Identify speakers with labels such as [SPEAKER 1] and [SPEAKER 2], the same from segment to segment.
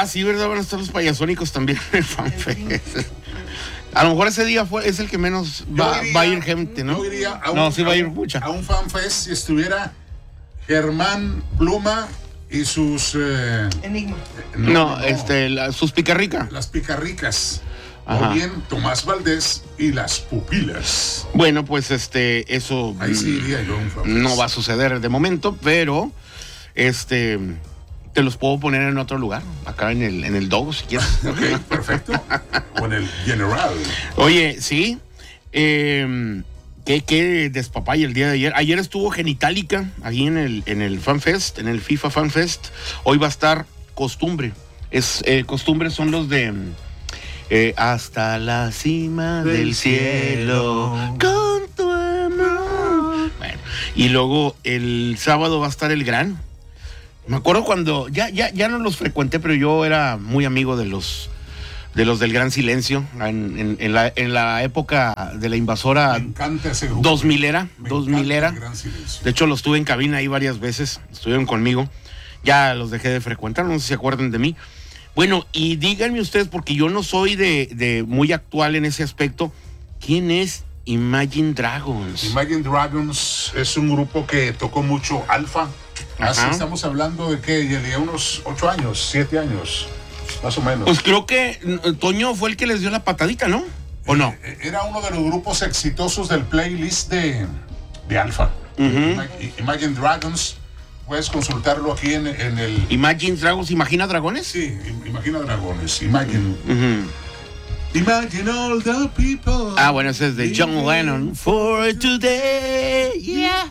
[SPEAKER 1] Ah, sí, ¿verdad? Van a estar los payasónicos también en el FanFest. A lo mejor ese día es el que menos va a ir gente, ¿no?
[SPEAKER 2] Yo iría
[SPEAKER 1] sí va a ir mucha.
[SPEAKER 2] A un FanFest si estuviera Germán Pluma y sus...
[SPEAKER 1] Enigma. Sus Picarrica.
[SPEAKER 2] Las Picarricas.
[SPEAKER 1] Ajá.
[SPEAKER 2] O bien Tomás Valdés y las Pupilas.
[SPEAKER 1] Bueno, pues eso...
[SPEAKER 2] Ahí sí iría yo a un FanFest.
[SPEAKER 1] No va a suceder de momento, pero te los puedo poner en otro lugar, acá en el Dogo, si quieres.
[SPEAKER 2] Ok, perfecto. O en el General.
[SPEAKER 1] Oye, sí. Qué despapay el día de ayer. Ayer estuvo Genitalica, ahí en el FanFest, en el FIFA FanFest. Hoy va a estar Costumbre. Costumbre son los de hasta la cima del cielo con tu amor. Bueno, y luego el sábado va a estar El Gran. Me acuerdo cuando, ya no los frecuenté, pero yo era muy amigo de los del Gran Silencio, en la época de la invasora.
[SPEAKER 2] Me encanta ese grupo.
[SPEAKER 1] 2000 era. De hecho, los tuve en cabina ahí varias veces, estuvieron conmigo. Ya los dejé de frecuentar, no sé si se acuerdan de mí. Bueno, y díganme ustedes, porque yo no soy de muy actual en ese aspecto, ¿quién es Imagine Dragons?
[SPEAKER 2] Imagine Dragons es un grupo que tocó mucho Alfa. Así estamos hablando de que de unos 8 años, 7 años, más o menos.
[SPEAKER 1] Pues creo que Toño fue el que les dio la patadita, ¿no? ¿O no?
[SPEAKER 2] Era uno de los grupos exitosos del playlist de Alfa. Imagine Dragons, puedes consultarlo aquí en el...
[SPEAKER 1] Imagine Dragons, ¿Imagina Dragones?
[SPEAKER 2] Sí, Imagina Dragones, Imagine. Imagine all the people.
[SPEAKER 1] Ah, bueno, ese es de John Lennon. For today, yeah.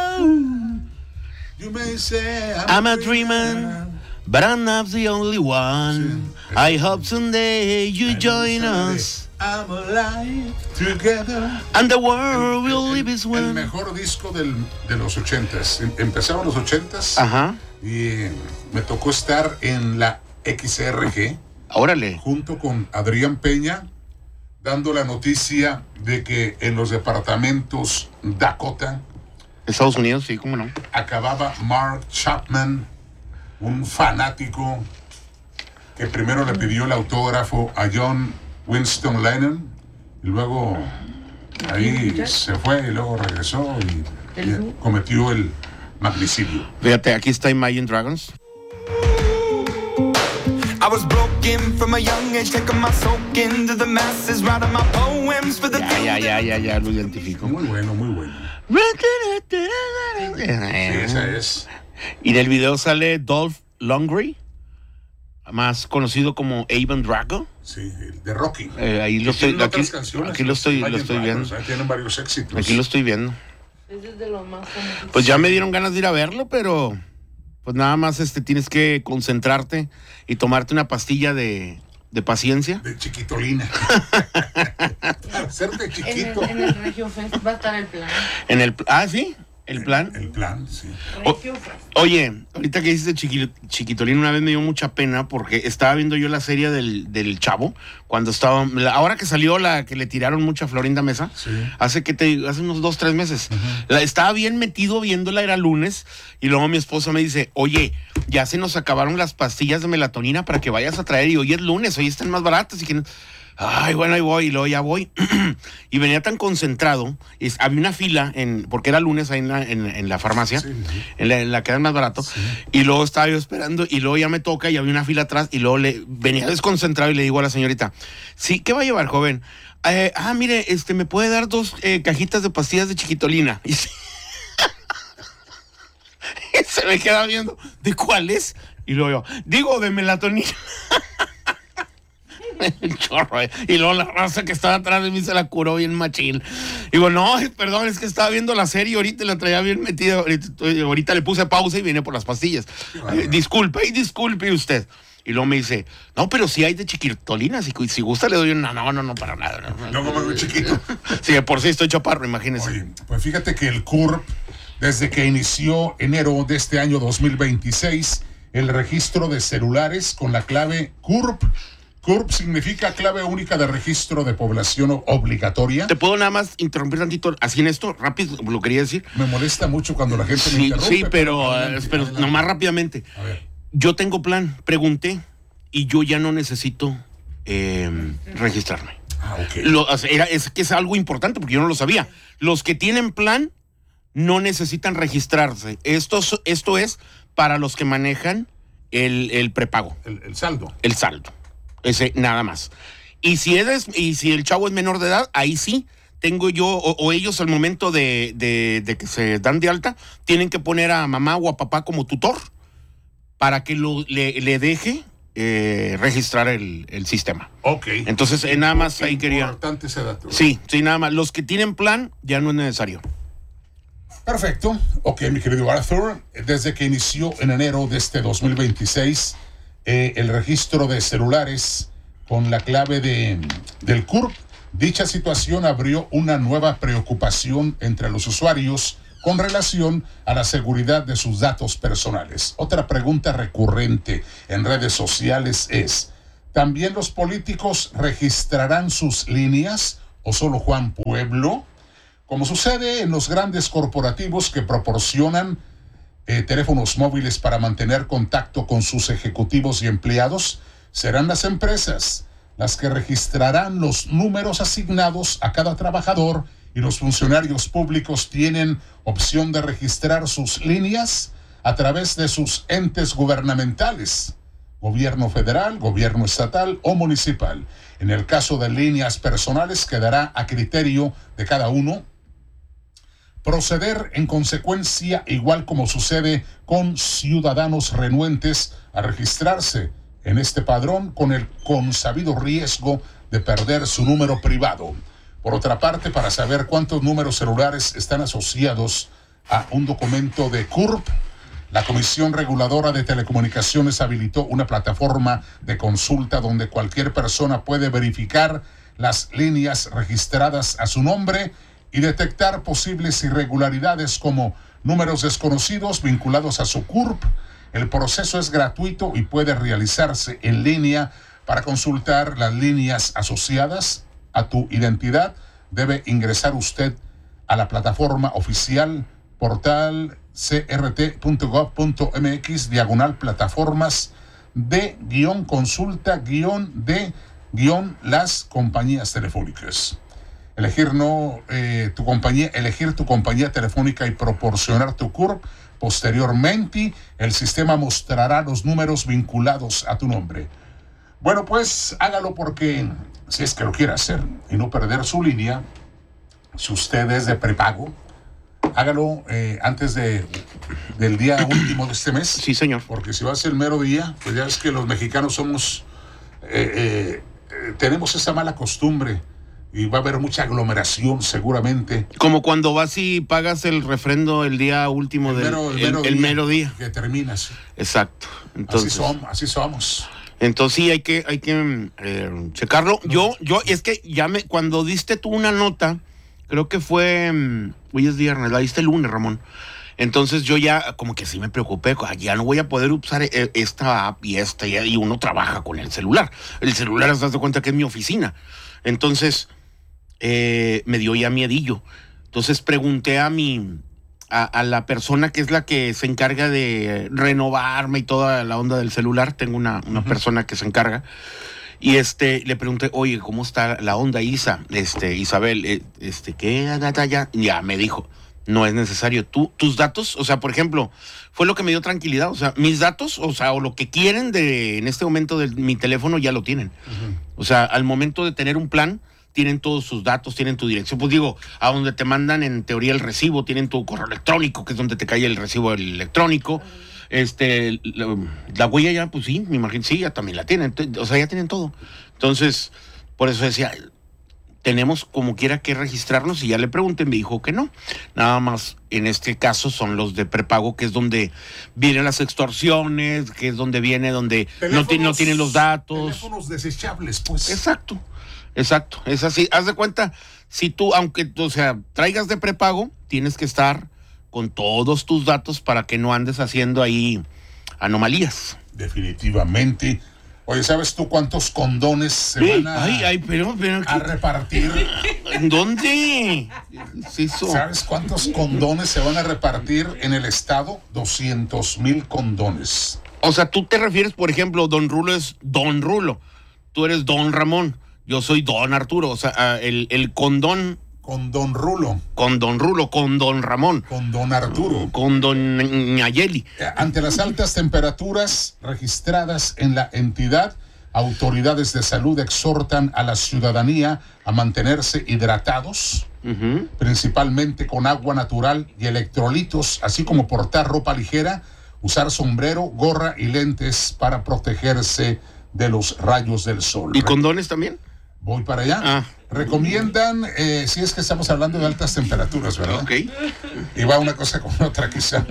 [SPEAKER 2] You may say
[SPEAKER 1] I'm a dreamer, but I'm not the only one. I hope someday you join us.
[SPEAKER 2] I'm alive together.
[SPEAKER 1] And the world will live as one.
[SPEAKER 2] El mejor disco de los 80s. Empezaron los 80s.
[SPEAKER 1] Ajá.
[SPEAKER 2] Y me tocó estar en la XRG.
[SPEAKER 1] Órale.
[SPEAKER 2] Junto con Adrián Peña, dando la noticia de que en los departamentos Dakota,
[SPEAKER 1] Estados Unidos, sí, cómo no.
[SPEAKER 2] acababa Mark Chapman, un fanático que primero le pidió el autógrafo a John Winston Lennon y luego ahí se fue y luego regresó y cometió el magnicidio.
[SPEAKER 1] Fíjate, aquí está Imagine Dragons.
[SPEAKER 3] I was broken from a young age, taking my soak into the masses, writing my poems for the
[SPEAKER 1] Ya, lo identifico.
[SPEAKER 2] Muy bueno, muy bueno. Sí, esa es.
[SPEAKER 1] Y en el video sale Dolph Lundgren, más conocido como Avon Drago.
[SPEAKER 2] Sí, de Rocky.
[SPEAKER 1] Ahí lo estoy, aquí lo estoy viendo.
[SPEAKER 2] Tienen varios éxitos.
[SPEAKER 1] Aquí lo estoy viendo.
[SPEAKER 4] Es de lo más famoso.
[SPEAKER 1] Pues ya me dieron ganas de ir a verlo, pero pues nada más tienes que concentrarte y tomarte una pastilla de paciencia.
[SPEAKER 2] De chiquitolina. Hacerte chiquito.
[SPEAKER 4] En el Regio Fest va a estar el plan.
[SPEAKER 1] ¿Sí? ¿El plan?
[SPEAKER 2] El plan, sí.
[SPEAKER 1] Oye, ahorita que dices de Chiquitolín, una vez me dio mucha pena porque estaba viendo yo la serie del Chavo, cuando estaba, ahora que salió la que le tiraron mucha Florinda Mesa,
[SPEAKER 2] sí.
[SPEAKER 1] hace unos 2-3 meses. Estaba bien metido viéndola, era lunes, y luego mi esposa me dice, oye, ya se nos acabaron las pastillas de melatonina para que vayas a traer, y hoy es lunes, hoy están más baratas, y que no... Ay, bueno, ahí voy, y luego ya voy. Y venía tan concentrado, había una fila, porque era lunes ahí en la farmacia, sí. en la que era más barato, sí. Y luego estaba yo esperando, y luego ya me toca, y había una fila atrás, y luego venía desconcentrado, y le digo a la señorita, sí, ¿qué va a llevar, joven? Mire, ¿me puede dar 2 cajitas de pastillas de Chiquitolina? Y se me queda viendo, ¿de cuáles? Y luego yo, digo, de melatonina. El chorro, y luego la raza que estaba atrás de mí se la curó bien machín. Digo, no, perdón, es que estaba viendo la serie ahorita la traía bien metida. Ahorita le puse pausa y vine por las pastillas. Disculpe usted. Y luego me dice, no, pero sí hay de Chiquitolina, si gusta le doy una. No, para nada.
[SPEAKER 2] No como muy chiquito.
[SPEAKER 1] Sí, de por sí estoy chaparro, imagínese.
[SPEAKER 2] Oye, pues fíjate que el CURP, desde que inició enero de este año 2026, el registro de celulares con la clave CURP. CURP significa clave única de registro de población obligatoria.
[SPEAKER 1] ¿Te puedo nada más interrumpir tantito así en esto? Rápido, lo quería decir.
[SPEAKER 2] Me molesta mucho cuando la gente me interrumpe.
[SPEAKER 1] Sí, pero nomás rápidamente.
[SPEAKER 2] A ver.
[SPEAKER 1] Yo tengo plan, pregunté, y yo ya no necesito registrarme.
[SPEAKER 2] Ok.
[SPEAKER 1] Es que es algo importante porque yo no lo sabía. Los que tienen plan no necesitan registrarse. Esto es para los que manejan el prepago.
[SPEAKER 2] El saldo.
[SPEAKER 1] El saldo. Ese nada más. Y si el chavo es menor de edad, ahí sí tengo yo, o ellos al momento de que se dan de alta, tienen que poner a mamá o a papá como tutor para que le deje registrar el sistema.
[SPEAKER 2] Ok.
[SPEAKER 1] Entonces, nada más ahí quería.
[SPEAKER 2] Importante ese dato.
[SPEAKER 1] Sí, nada más. Los que tienen plan ya no es necesario.
[SPEAKER 2] Perfecto. Ok, mi querido Arthur, desde que inició en enero de este 2026 el registro de celulares con la clave del CURP, dicha situación abrió una nueva preocupación entre los usuarios con relación a la seguridad de sus datos personales. Otra pregunta recurrente en redes sociales es: ¿también los políticos registrarán sus líneas o solo Juan Pueblo? Como sucede en los grandes corporativos que proporcionan teléfonos móviles para mantener contacto con sus ejecutivos y empleados, serán las empresas las que registrarán los números asignados a cada trabajador, y los funcionarios públicos tienen opción de registrar sus líneas a través de sus entes gubernamentales, gobierno federal, gobierno estatal o municipal. En el caso de líneas personales, quedará a criterio de cada uno proceder en consecuencia, igual como sucede con ciudadanos renuentes a registrarse en este padrón con el consabido riesgo de perder su número privado. Por otra parte, para saber cuántos números celulares están asociados a un documento de CURP, la Comisión Reguladora de Telecomunicaciones habilitó una plataforma de consulta donde cualquier persona puede verificar las líneas registradas a su nombre y detectar posibles irregularidades como números desconocidos vinculados a su CURP. El proceso es gratuito y puede realizarse en línea. Para consultar las líneas asociadas a tu identidad, debe ingresar usted a la plataforma oficial portal crt.gov.mx/plataformas de-consulta-de-las compañías telefónicas. Elegir tu compañía telefónica y proporcionar tu CURP. Posteriormente, el sistema mostrará los números vinculados a tu nombre. Bueno, pues hágalo, porque si es que lo quiere hacer y no perder su línea, si usted es de prepago, hágalo antes del día último de este mes.
[SPEAKER 1] Sí, señor.
[SPEAKER 2] Porque si va a ser el mero día, pues ya es que los mexicanos tenemos esa mala costumbre. Y va a haber mucha aglomeración seguramente.
[SPEAKER 1] Como cuando vas y pagas el refrendo el día último el mero día.
[SPEAKER 2] Que terminas.
[SPEAKER 1] Exacto. Entonces,
[SPEAKER 2] así somos.
[SPEAKER 1] Entonces sí hay que checarlo. Yo es que cuando diste tú una nota, creo que fue hoy es viernes, la diste el lunes, Ramón. Entonces yo ya como que sí me preocupé, ya no voy a poder usar esta app y uno trabaja con el celular. El celular, se das cuenta que es mi oficina. Entonces me dio ya miedillo. Entonces pregunté a la persona que es la que se encarga de renovarme y toda la onda del celular. Tengo una persona que se encarga. Y le pregunté, oye, ¿cómo está la onda, Isabel? ¿Qué? Ya me dijo, no es necesario. Tus datos, o sea, por ejemplo, fue lo que me dio tranquilidad. O sea, mis datos, o lo que quieren en este momento de mi teléfono ya lo tienen. O sea, al momento de tener un plan, tienen todos sus datos, tienen tu dirección. Pues digo, a donde te mandan en teoría el recibo, tienen tu correo electrónico, que es donde te cae el recibo electrónico. La huella ya, pues sí, me imagino, sí, ya también la tienen. O sea, ya tienen todo. Entonces, por eso decía, tenemos como quiera que registrarnos, y ya le pregunté, me dijo que no. Nada más, en este caso son los de prepago, que es donde vienen las extorsiones, que es donde no tienen los datos.
[SPEAKER 2] Teléfonos desechables, pues.
[SPEAKER 1] Exacto, es así. Haz de cuenta, si tú, aunque, traigas de prepago, tienes que estar con todos tus datos para que no andes haciendo ahí anomalías.
[SPEAKER 2] Definitivamente. Oye, ¿sabes tú cuántos condones se van a repartir?
[SPEAKER 1] ¿En dónde?
[SPEAKER 2] ¿Sabes cuántos condones se van a repartir en el estado? 200,000 condones.
[SPEAKER 1] O sea, tú te refieres, por ejemplo, Don Rulo es Don Rulo, tú eres Don Ramón, yo soy Don Arturo, o sea, el condón
[SPEAKER 2] Con Don Rulo,
[SPEAKER 1] con Don Rulo, con Don Ramón,
[SPEAKER 2] con Don Arturo.
[SPEAKER 1] con Don Nayeli.
[SPEAKER 2] Ante las altas temperaturas registradas en la entidad, autoridades de salud exhortan a la ciudadanía a mantenerse hidratados, principalmente con agua natural y electrolitos, así como portar ropa ligera, usar sombrero, gorra y lentes para protegerse de los rayos del sol.
[SPEAKER 1] ¿Y condones también?
[SPEAKER 2] Voy para allá.
[SPEAKER 1] Ah.
[SPEAKER 2] Recomiendan, si es que estamos hablando de altas temperaturas, ¿verdad?
[SPEAKER 1] Ok.
[SPEAKER 2] Y va una cosa con otra quizá.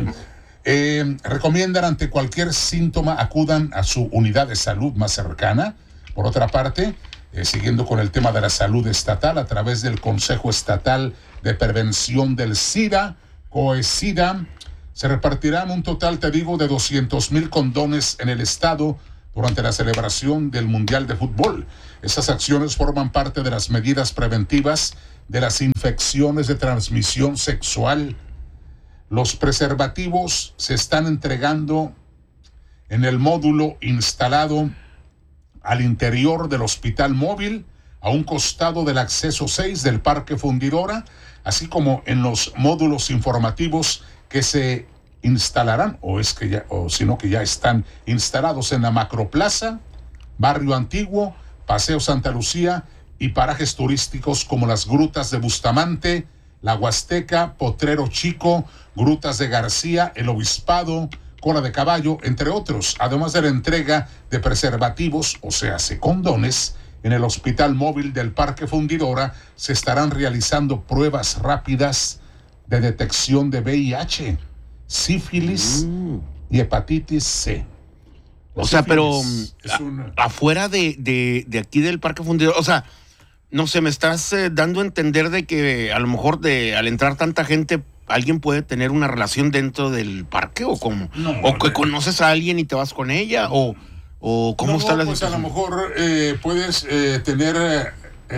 [SPEAKER 2] Recomiendan ante cualquier síntoma acudan a su unidad de salud más cercana. Por otra parte, siguiendo con el tema de la salud estatal, a través del Consejo Estatal de Prevención del SIDA, COESIDA, se repartirán un total, te digo, de 200,000 condones en el estado durante la celebración del Mundial de Fútbol. Estas acciones forman parte de las medidas preventivas de las infecciones de transmisión sexual. Los preservativos se están entregando en el módulo instalado al interior del hospital móvil, a un costado del acceso 6 del Parque Fundidora, así como en los módulos informativos que se instalarán, sino que ya están instalados en la Macroplaza, Barrio Antiguo, Paseo Santa Lucía y parajes turísticos como las Grutas de Bustamante, La Huasteca, Potrero Chico, Grutas de García, El Obispado, Cola de Caballo, entre otros, además de la entrega de preservativos, o sea, condones. En el Hospital Móvil del Parque Fundidora se estarán realizando pruebas rápidas de detección de VIH, sífilis y hepatitis C.
[SPEAKER 1] O sea, pero
[SPEAKER 2] Es
[SPEAKER 1] afuera de aquí del Parque Fundidor, o sea, no sé, me estás dando a entender de que a lo mejor al entrar tanta gente, alguien puede tener una relación dentro del parque, o cómo,
[SPEAKER 2] No,
[SPEAKER 1] o que conoces a alguien y te vas con ella, o cómo está la
[SPEAKER 2] pues
[SPEAKER 1] situación.
[SPEAKER 2] a lo mejor puedes tener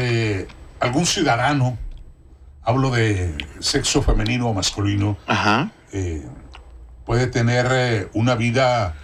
[SPEAKER 2] algún ciudadano, hablo de sexo femenino o masculino,
[SPEAKER 1] Ajá.
[SPEAKER 2] puede tener una vida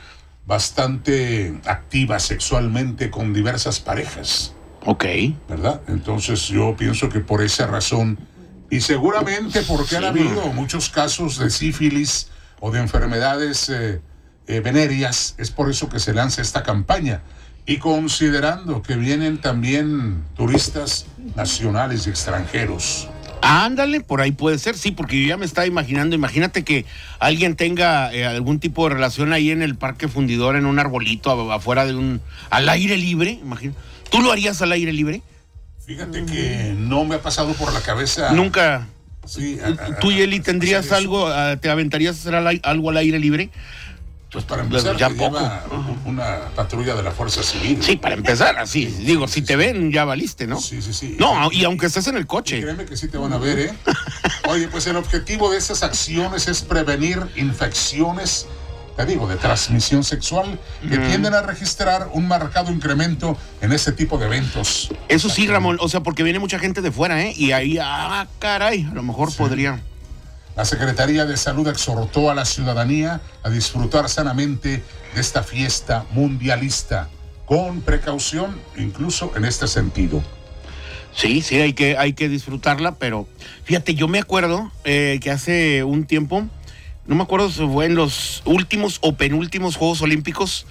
[SPEAKER 2] bastante activa sexualmente con diversas parejas,
[SPEAKER 1] Ok.
[SPEAKER 2] ¿verdad? Entonces yo pienso que por esa razón, y seguramente porque han habido muchos casos de sífilis o de enfermedades venéreas, es por eso que se lanza esta campaña. Y considerando que vienen también turistas nacionales y extranjeros.
[SPEAKER 1] Ándale, por ahí puede ser, sí, porque yo ya me estaba imaginando, imagínate que alguien tenga algún tipo de relación ahí en el Parque Fundidor, en un arbolito, afuera al aire libre, imagínate. ¿Tú lo harías al aire libre?
[SPEAKER 2] Fíjate que no me ha pasado por la cabeza.
[SPEAKER 1] Nunca.
[SPEAKER 2] Sí,
[SPEAKER 1] ¿Tú y Eli tendrías
[SPEAKER 2] hacer eso.
[SPEAKER 1] algo, te aventarías a hacer algo al aire libre?
[SPEAKER 2] Pues para empezar,
[SPEAKER 1] Ya
[SPEAKER 2] te
[SPEAKER 1] poco.
[SPEAKER 2] lleva una patrulla de la Fuerza Civil.
[SPEAKER 1] Sí, para empezar, así. Digo, si te ven, ya valiste, ¿no?
[SPEAKER 2] Sí, sí, sí.
[SPEAKER 1] No, y aunque estés en el
[SPEAKER 2] Y
[SPEAKER 1] coche.
[SPEAKER 2] créeme que sí te van a ver, ¿eh? Oye, pues el objetivo de estas acciones es prevenir infecciones, te digo, de transmisión sexual, que tienden a registrar un marcado incremento en este tipo de eventos.
[SPEAKER 1] Eso sí, Ramón, o sea, porque viene mucha gente de fuera, ¿eh? Y ahí, caray, a lo mejor podría.
[SPEAKER 2] La Secretaría de Salud exhortó a la ciudadanía a disfrutar sanamente de esta fiesta mundialista, con precaución, incluso en este sentido.
[SPEAKER 1] Sí, hay que disfrutarla, pero fíjate, yo me acuerdo que hace un tiempo, no me acuerdo si fue en los últimos o penúltimos Juegos Olímpicos,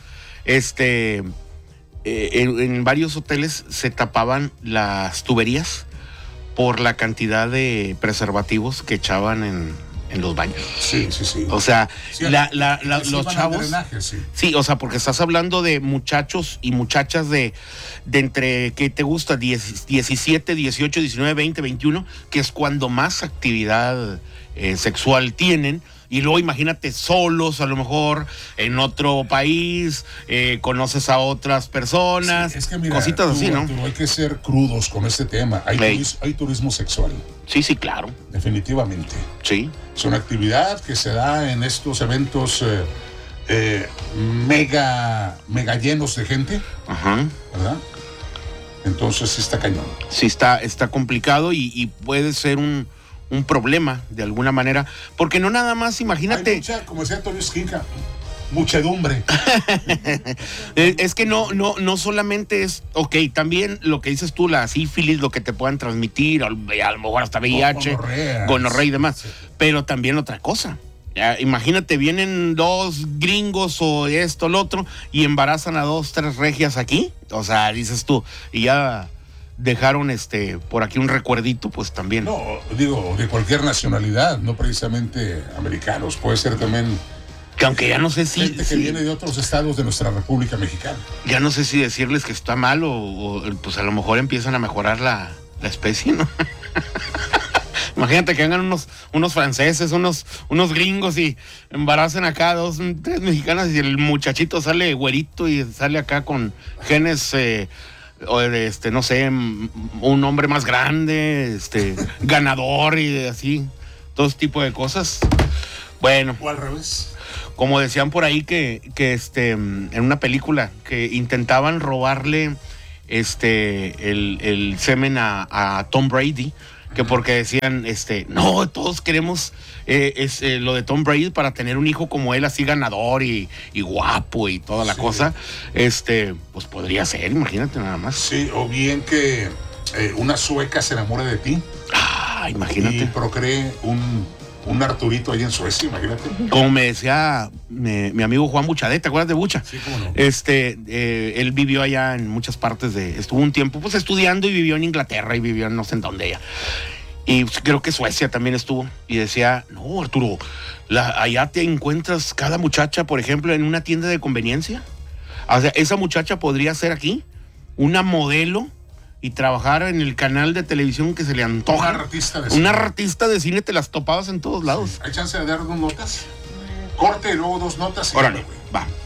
[SPEAKER 1] en varios hoteles se tapaban las tuberías por la cantidad de preservativos que echaban en los baños.
[SPEAKER 2] Sí, sí, sí.
[SPEAKER 1] O sea,
[SPEAKER 2] Sí,
[SPEAKER 1] los
[SPEAKER 2] iban al
[SPEAKER 1] chavos...
[SPEAKER 2] drenaje, sí.
[SPEAKER 1] Sí, o sea, porque estás hablando de muchachos y muchachas de entre, ¿qué te gusta? 17, 18, 19, 20, 21, que es cuando más actividad sexual tienen. Y luego imagínate solos, a lo mejor, en otro país, conoces a otras personas,
[SPEAKER 2] Sí, es que mira,
[SPEAKER 1] cositas así, ¿no?
[SPEAKER 2] Arturo, hay que ser crudos con este tema. Hay turismo sexual,
[SPEAKER 1] Sí, claro,
[SPEAKER 2] definitivamente.
[SPEAKER 1] sí.
[SPEAKER 2] Es una actividad que se da en estos eventos mega llenos de gente,
[SPEAKER 1] Ajá.
[SPEAKER 2] ¿verdad? Entonces sí está cañón.
[SPEAKER 1] Sí, está complicado y puede ser un problema de alguna manera, porque no nada más,
[SPEAKER 2] Hay
[SPEAKER 1] imagínate.
[SPEAKER 2] mucha, como decía Antonio Esquinca, muchedumbre.
[SPEAKER 1] Es que no solamente es, ok, también lo que dices tú, la sífilis, lo que te puedan transmitir, a lo mejor hasta VIH, gonorrea y demás, pero también otra cosa. Ya, imagínate, vienen 2 gringos o esto, lo otro, y embarazan a 2, 3 regias aquí. O sea, dices tú, y ya dejaron por aquí un recuerdito, pues también.
[SPEAKER 2] No, digo, de cualquier nacionalidad, no precisamente americanos, puede ser también
[SPEAKER 1] Que aunque ya no sé si...
[SPEAKER 2] gente que viene de otros estados de nuestra República Mexicana.
[SPEAKER 1] Ya no sé si decirles que está mal o pues a lo mejor empiezan a mejorar la especie, ¿no? Imagínate que vengan unos franceses, unos gringos y embaracen acá 2, 3 mexicanas y el muchachito sale güerito y sale acá con genes... o no sé, un hombre más grande, ganador y así, todo ese tipo de cosas. Bueno.
[SPEAKER 2] O al revés.
[SPEAKER 1] Como decían por ahí que en una película que intentaban robarle el semen a Tom Brady, que porque decían, no, todos queremos lo de Tom Brady para tener un hijo como él, así ganador y guapo y toda la cosa, pues podría ser, imagínate nada más.
[SPEAKER 2] Sí, o bien que una sueca se enamore de ti.
[SPEAKER 1] Ah, imagínate.
[SPEAKER 2] Y procree un Arturito ahí en Suecia, imagínate.
[SPEAKER 1] Como me decía mi amigo Juan Buchadet, ¿te acuerdas de Bucha?
[SPEAKER 2] Sí, cómo no.
[SPEAKER 1] Él vivió allá en muchas partes estuvo un tiempo pues estudiando y vivió en Inglaterra y vivió en no sé en dónde ella. Y creo que Suecia también estuvo. Y decía, no, Arturo, allá te encuentras cada muchacha, por ejemplo, en una tienda de conveniencia. O sea, esa muchacha podría ser aquí una modelo y trabajar en el canal de televisión que se le antoja.
[SPEAKER 2] Una
[SPEAKER 1] artista de cine, te las topabas en todos lados.
[SPEAKER 2] ¿Hay chance de dar 2 notas? Corte y luego 2 notas.
[SPEAKER 1] Órale, va.